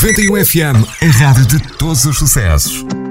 91 FM, a rádio de todos os sucessos.